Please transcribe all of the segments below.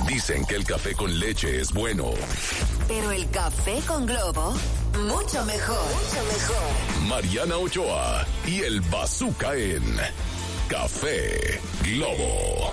Dicen que el café con leche es bueno. Pero el café con Globo, mucho mejor. Mucho mejor. Mariana Ochoa y el Bazooka en Café Globo.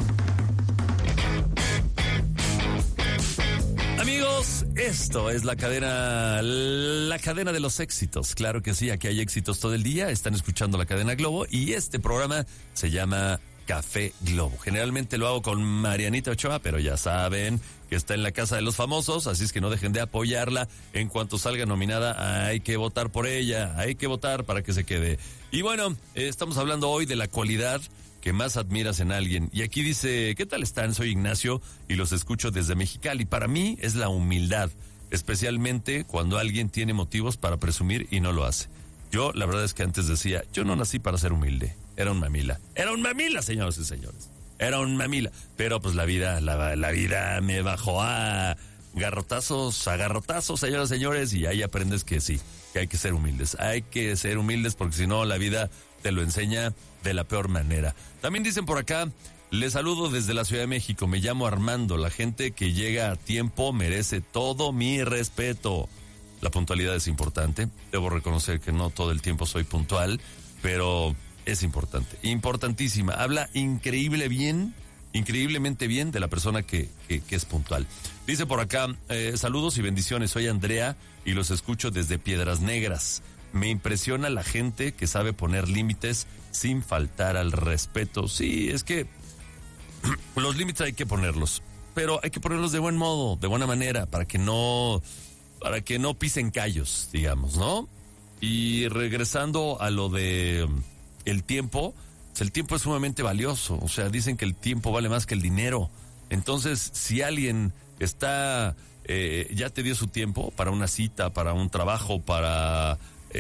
Amigos, esto es la cadena de los éxitos. Claro que sí, aquí hay éxitos todo el día. Están escuchando la cadena Globo y este programa se llama Café Globo. Generalmente lo hago con Marianita Ochoa, pero ya saben que está en la casa de los famosos, así es que no dejen de apoyarla. En cuanto salga nominada, hay que votar por ella, hay que votar para que se quede. Y bueno, estamos hablando hoy de la cualidad que más admiras en alguien. Y aquí dice, ¿qué tal están? Soy Ignacio y los escucho desde Mexicali. Para mí es la humildad, especialmente cuando alguien tiene motivos para presumir y no lo hace. Yo, la verdad es que antes decía, yo no nací para ser humilde. Era un mamila. Era un mamila, señores y señores. Era un mamila. Pero pues la vida me bajó a garrotazos, señoras y señores, y ahí aprendes que sí, que hay que ser humildes. Hay que ser humildes porque si no la vida te lo enseña de la peor manera. También dicen por acá, les saludo desde la Ciudad de México, me llamo Armando, la gente que llega a tiempo merece todo mi respeto. La puntualidad es importante, debo reconocer que no todo el tiempo soy puntual, pero es importante, importantísima. Habla increíblemente bien de la persona que es puntual. Dice por acá, saludos y bendiciones, soy Andrea y los escucho desde Piedras Negras. Me impresiona la gente que sabe poner límites sin faltar al respeto. Sí, es que los límites hay que ponerlos, pero hay que ponerlos de buen modo, de buena manera, para que no pisen callos, digamos, ¿no? Y regresando a lo de el tiempo, pues el tiempo es sumamente valioso. O sea, dicen que el tiempo vale más que el dinero. Entonces, si alguien está, ya te dio su tiempo para una cita, para un trabajo, para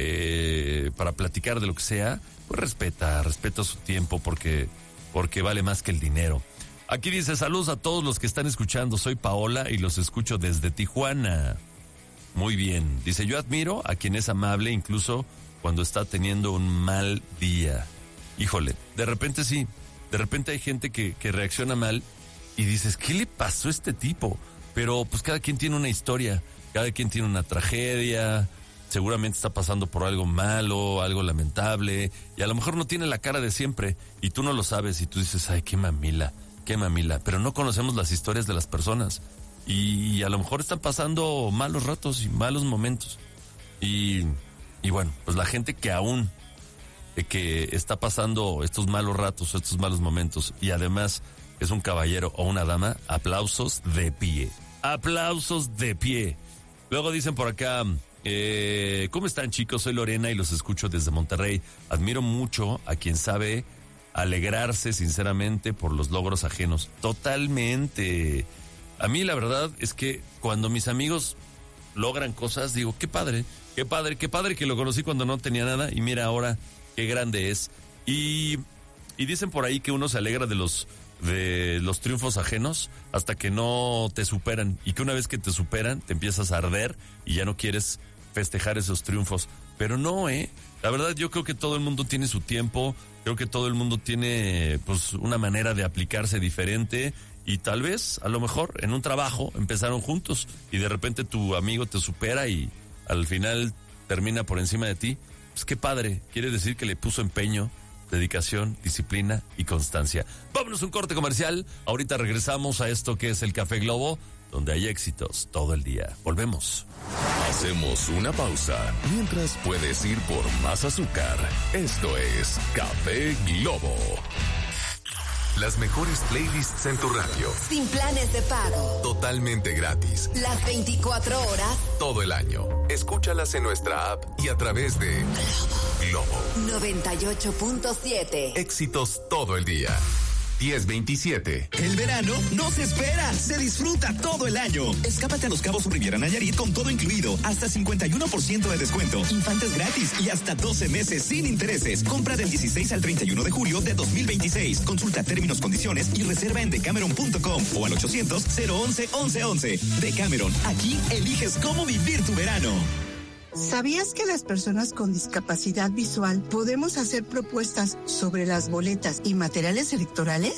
platicar de lo que sea, pues respeta su tiempo porque vale más que el dinero. Aquí dice, saludos a todos los que están escuchando, soy Paola y los escucho desde Tijuana. Muy bien, dice, yo admiro a quien es amable incluso cuando está teniendo un mal día. Híjole, de repente sí, de repente hay gente que reacciona mal y dices, ¿qué le pasó a este tipo? Pero pues cada quien tiene una historia, cada quien tiene una tragedia, seguramente está pasando por algo malo, algo lamentable, y a lo mejor no tiene la cara de siempre, y tú no lo sabes, y tú dices, ay, qué mamila, pero no conocemos las historias de las personas, y a lo mejor están pasando malos ratos y malos momentos, y bueno, pues la gente que aún que está pasando estos malos ratos, estos malos momentos, y además es un caballero o una dama, aplausos de pie. Luego dicen por acá, ¿cómo están, chicos? Soy Lorena y los escucho desde Monterrey. Admiro mucho a quien sabe alegrarse sinceramente por los logros ajenos. Totalmente. A mí la verdad es que cuando mis amigos logran cosas, digo, qué padre que lo conocí cuando no tenía nada y mira ahora qué grande es. Y dicen por ahí que uno se alegra de los triunfos ajenos hasta que no te superan, y que una vez que te superan te empiezas a arder y ya no quieres festejar esos triunfos. Pero no, la verdad yo creo que todo el mundo tiene su tiempo, creo que todo el mundo tiene pues una manera de aplicarse diferente, y tal vez a lo mejor en un trabajo empezaron juntos y de repente tu amigo te supera y al final termina por encima de ti. Pues qué padre, quiere decir que le puso empeño, dedicación, disciplina y constancia. Vámonos a un corte comercial. Ahorita regresamos a esto que es el Café Globo, donde hay éxitos todo el día. Volvemos. Hacemos una pausa mientras puedes ir por más azúcar. Esto es Café Globo. Las mejores playlists en tu radio. Sin planes de pago. Totalmente gratis. Las 24 horas. Todo el año. Escúchalas en nuestra app y a través de Globo 98.7. Éxitos todo el día. 1027. El verano no se espera, se disfruta todo el año. Escápate a Los Cabos Riviera Nayarit con todo incluido, hasta 51% de descuento, infantes gratis y hasta 12 meses sin intereses. Compra del 16 al 31 de julio de 2026. Consulta términos, condiciones y reserva en decameron.com o al 800-011-1111. Decameron, aquí eliges cómo vivir tu verano. ¿Sabías que las personas con discapacidad visual podemos hacer propuestas sobre las boletas y materiales electorales?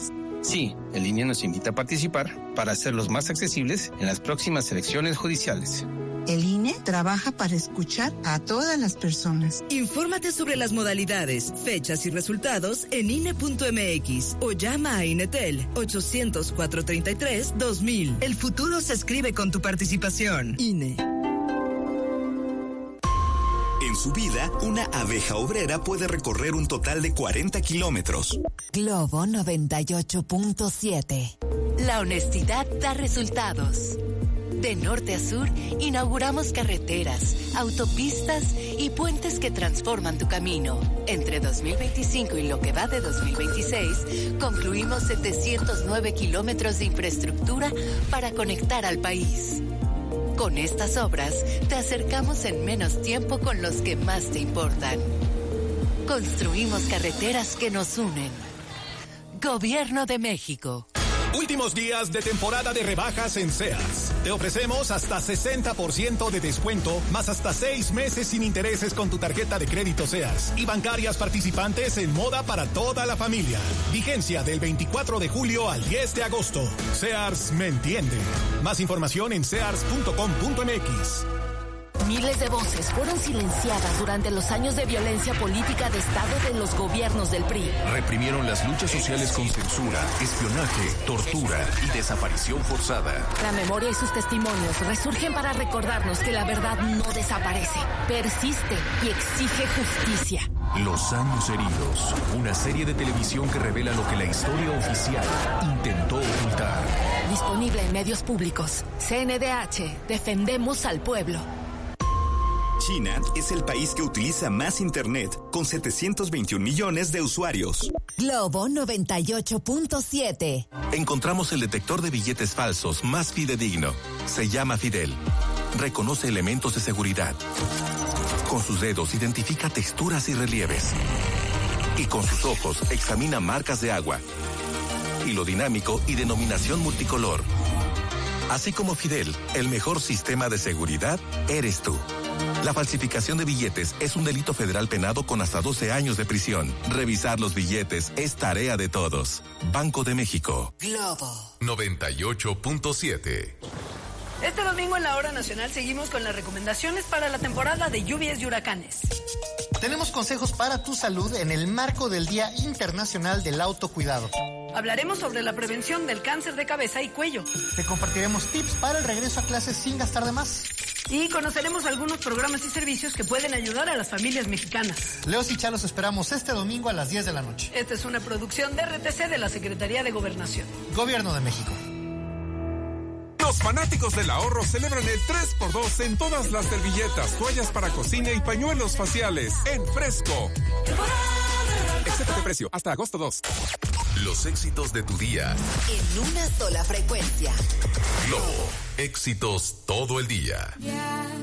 Sí, el INE nos invita a participar para hacerlos más accesibles en las próximas elecciones judiciales. El INE trabaja para escuchar a todas las personas. Infórmate sobre las modalidades, fechas y resultados en INE.mx o llama a INETEL 800-433-2000. El futuro se escribe con tu participación. INE. En su vida, una abeja obrera puede recorrer un total de 40 kilómetros. Globo 98.7. La honestidad da resultados. De norte a sur, inauguramos carreteras, autopistas y puentes que transforman tu camino. Entre 2025 y lo que va de 2026, concluimos 709 kilómetros de infraestructura para conectar al país. Con estas obras, te acercamos en menos tiempo con los que más te importan. Construimos carreteras que nos unen. Gobierno de México. Últimos días de temporada de rebajas en Sears. Te ofrecemos hasta 60% de descuento, más hasta 6 meses sin intereses con tu tarjeta de crédito Sears y bancarias participantes en moda para toda la familia. Vigencia del 24 de julio al 10 de agosto. Sears me entiende. Más información en sears.com.mx. Miles de voces fueron silenciadas durante los años de violencia política de Estado de los gobiernos del PRI. Reprimieron las luchas sociales con censura, espionaje, tortura y desaparición forzada. La memoria y sus testimonios resurgen para recordarnos que la verdad no desaparece, persiste y exige justicia. Los años heridos, una serie de televisión que revela lo que la historia oficial intentó ocultar. Disponible en medios públicos. CNDH, defendemos al pueblo. China es el país que utiliza más Internet, con 721 millones de usuarios. Globo 98.7. Encontramos el detector de billetes falsos más fidedigno. Se llama Fidel. Reconoce elementos de seguridad. Con sus dedos identifica texturas y relieves. Y con sus ojos examina marcas de agua. Hilo dinámico y denominación multicolor. Así como Fidel, el mejor sistema de seguridad eres tú. La falsificación de billetes es un delito federal penado con hasta 12 años de prisión. Revisar los billetes es tarea de todos. Banco de México. Globo 98.7. Este domingo en la Hora Nacional seguimos con las recomendaciones para la temporada de lluvias y huracanes. Tenemos consejos para tu salud en el marco del Día Internacional del Autocuidado. Hablaremos sobre la prevención del cáncer de cabeza y cuello. Te compartiremos tips para el regreso a clases sin gastar de más. Y conoceremos algunos programas y servicios que pueden ayudar a las familias mexicanas. Leos y Chalos esperamos este domingo a las 10 de la noche. Esta es una producción de RTC de la Secretaría de Gobernación. Gobierno de México. Los fanáticos del ahorro celebran el 3x2 en todas las servilletas, toallas para cocina y pañuelos faciales en Fresco. Excepto de precio, hasta agosto 2. Los éxitos de tu día. En una sola frecuencia. Globo. Éxitos todo el día.